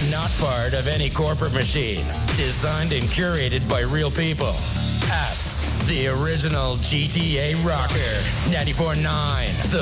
Not part of any corporate machine. Designed and curated by real people. Ask the original GTA rocker. 94.9 The